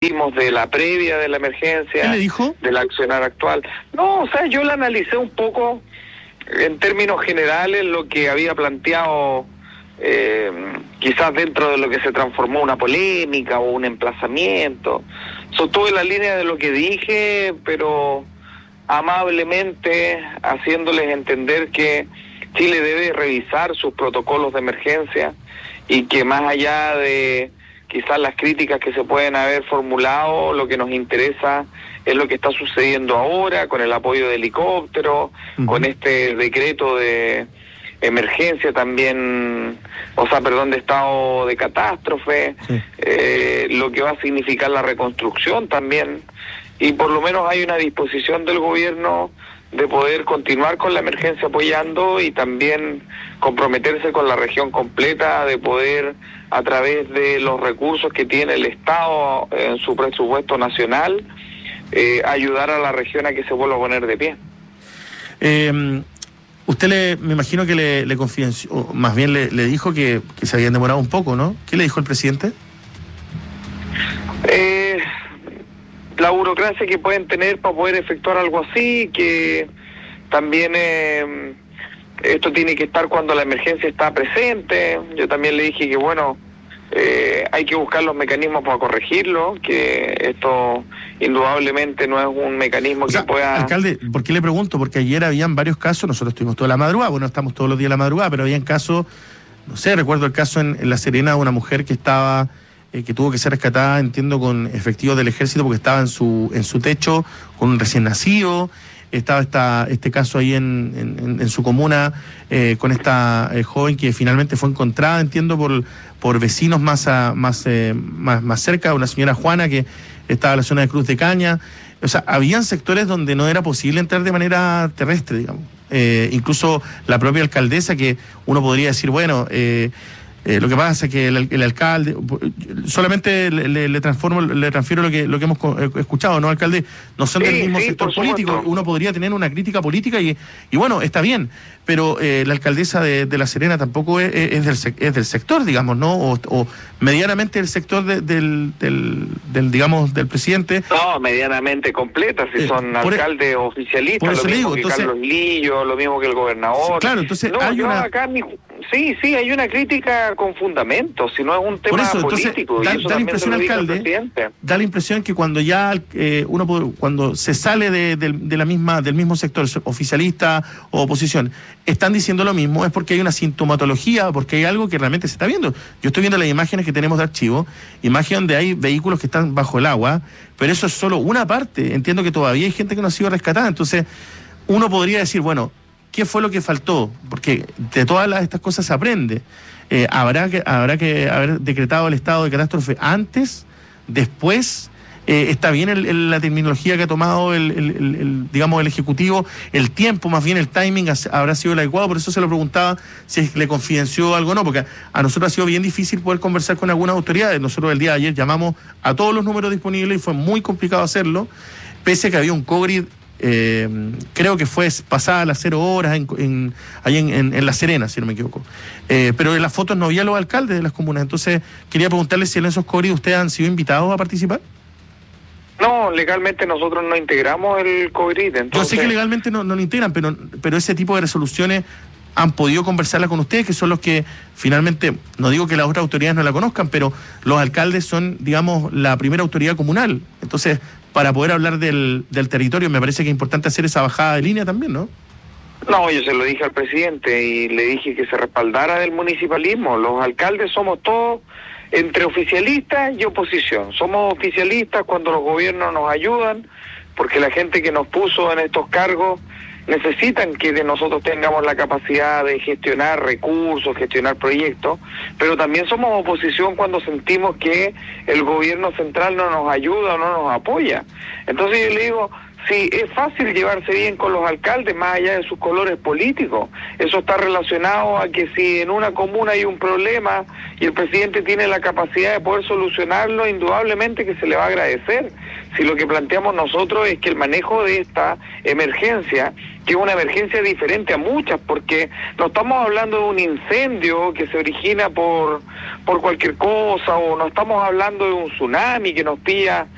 hicimos de la previa de la emergencia. ¿Qué le dijo? Del accionar actual. No, o sea, yo la analicé un poco en términos generales lo que había planteado, quizás dentro de lo que se transformó una polémica o un emplazamiento. Sostuve la línea de lo que dije, pero amablemente haciéndoles entender que Chile debe revisar sus protocolos de emergencia y que más allá de quizás las críticas que se pueden haber formulado, lo que nos interesa es lo que está sucediendo ahora con el apoyo de helicópteros, con este decreto de emergencia también, de estado de catástrofe, lo que va a significar la reconstrucción también, y por lo menos hay una disposición del gobierno de poder continuar con la emergencia apoyando y también comprometerse con la región completa, de poder a través de los recursos que tiene el Estado en su presupuesto nacional, ayudar a la región a que se vuelva a poner de pie. Usted me imagino que le confidenció, o más bien le dijo que se habían demorado un poco, ¿no? ¿Qué le dijo el presidente? La burocracia que pueden tener para poder efectuar algo así, que también esto tiene que estar cuando la emergencia está presente. Yo también le dije que hay que buscar los mecanismos para corregirlo, que esto indudablemente no es un mecanismo que pueda... Alcalde, ¿por qué le pregunto? Porque ayer habían varios casos, nosotros estuvimos toda la madrugada, estamos todos los días a la madrugada, pero habían casos, no sé, recuerdo el caso en La Serena de una mujer que estaba... que tuvo que ser rescatada, entiendo, con efectivos del ejército porque estaba en su techo con un recién nacido. Estaba este caso ahí en su comuna con esta joven que finalmente fue encontrada, entiendo, por vecinos más cerca, una señora Juana que estaba en la zona de Cruz de Caña. O sea, habían sectores donde no era posible entrar de manera terrestre, digamos. Incluso la propia alcaldesa, que uno podría decir, lo que pasa es que el alcalde, solamente le transfiero lo que hemos escuchado, ¿no, alcalde? No son del mismo sector político, uno podría tener una crítica política y está bien, pero la alcaldesa de La Serena tampoco es del sector, digamos, ¿no? O medianamente el sector del presidente. No, medianamente completa, si son alcaldes oficialistas, lo mismo que Carlos Lillo, lo mismo que el gobernador. Claro, entonces hay una crítica con fundamentos, si no es un tema político. Da la impresión, alcalde, da la impresión que cuando ya cuando se sale del mismo sector oficialista o oposición, están diciendo lo mismo, es porque hay una sintomatología, porque hay algo que realmente se está viendo. Yo estoy viendo las imágenes que tenemos de archivo, imágenes donde hay vehículos que están bajo el agua, pero eso es solo una parte. Entiendo que todavía hay gente que no ha sido rescatada, entonces uno podría decir, ¿qué fue lo que faltó? Porque de todas estas cosas se aprende. Habrá que haber decretado el estado de catástrofe antes, después. Está bien la terminología que ha tomado el Ejecutivo, el tiempo, más bien el timing habrá sido el adecuado. Por eso se lo preguntaba si le confidenció algo o no, porque a nosotros ha sido bien difícil poder conversar con algunas autoridades. Nosotros el día de ayer llamamos a todos los números disponibles y fue muy complicado hacerlo, pese a que había un COVID. Creo que fue pasada las 0 horas ahí en La Serena, si no me equivoco. Pero en las fotos no había los alcaldes de las comunas. Entonces, quería preguntarle si en esos COVID ustedes han sido invitados a participar. No, legalmente nosotros no integramos el COVID. Entonces... Yo sé que legalmente no lo integran, pero ese tipo de resoluciones han podido conversarla con ustedes, que son los que finalmente, no digo que las otras autoridades no la conozcan, pero los alcaldes son, digamos, la primera autoridad comunal. Entonces, para poder hablar del territorio, me parece que es importante hacer esa bajada de línea también, ¿no? No, yo se lo dije al presidente y le dije que se respaldara del municipalismo. Los alcaldes somos todos entre oficialistas y oposición. Somos oficialistas cuando los gobiernos nos ayudan, porque la gente que nos puso en estos cargos necesitan que de nosotros tengamos la capacidad de gestionar recursos, gestionar proyectos, pero también somos oposición cuando sentimos que el gobierno central no nos ayuda o no nos apoya. Entonces yo le digo, sí, es fácil llevarse bien con los alcaldes más allá de sus colores políticos. Eso está relacionado a que si en una comuna hay un problema y el presidente tiene la capacidad de poder solucionarlo, indudablemente que se le va a agradecer. Si lo que planteamos nosotros es que el manejo de esta emergencia, que es una emergencia diferente a muchas, porque no estamos hablando de un incendio que se origina por cualquier cosa, o no estamos hablando de un tsunami que nos pilla